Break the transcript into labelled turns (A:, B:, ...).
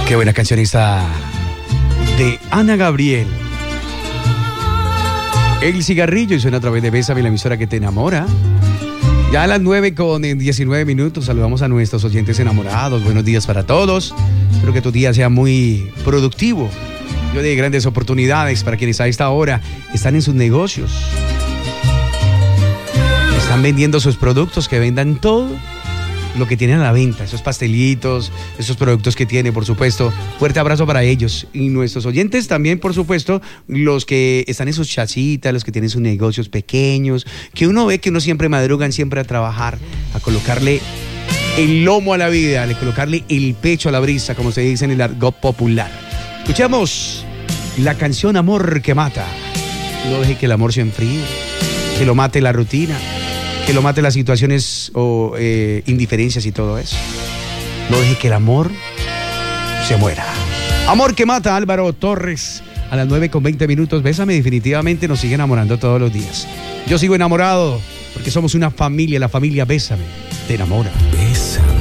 A: Qué buena canción esta de Ana Gabriel. El cigarrillo, y suena a través de Bésame, la emisora que te enamora. Ya a las 9:19 saludamos a nuestros oyentes enamorados. Buenos días para todos. Espero que tu día sea muy productivo. Yo de grandes oportunidades para quienes a esta hora están en sus negocios. Están vendiendo sus productos, que vendan todo lo que tienen a la venta, esos pastelitos, esos productos que tiene, por supuesto. Fuerte abrazo para ellos. Y nuestros oyentes también, por supuesto, los que están en sus chacitas, los que tienen sus negocios pequeños, que uno ve que uno siempre madrugan, siempre a trabajar, a colocarle el lomo a la vida, a colocarle el pecho a la brisa, como se dice en el argot popular. Escuchemos la canción Amor que Mata. No deje que el amor se enfríe, que lo mate la rutina, que lo mate las situaciones o indiferencias y todo eso. No deje que el amor se muera. Amor que Mata, Álvaro Torres, a las 9:20. Bésame, definitivamente nos sigue enamorando todos los días. Yo sigo enamorado porque somos una familia, la familia Bésame te enamora. Bésame.